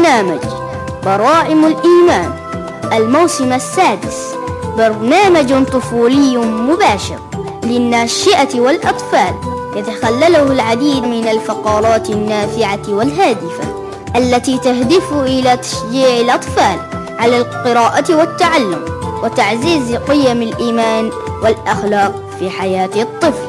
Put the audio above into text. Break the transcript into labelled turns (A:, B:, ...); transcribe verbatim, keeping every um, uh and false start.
A: برنامج براءم الإيمان الموسم السادس، برنامج طفولي مباشر للناشئة والأطفال، يتخلله العديد من الفقرات النافعة والهادفة التي تهدف إلى تشجيع الأطفال على القراءة والتعلم وتعزيز قيم الإيمان والأخلاق في حياة الطفل.